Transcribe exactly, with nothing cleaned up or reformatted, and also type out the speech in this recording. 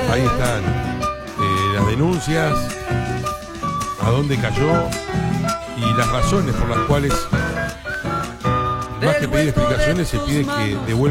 Ahí están eh, las denuncias, a dónde cayó y las razones por las cuales, más que pedir explicaciones, se pide que devuelva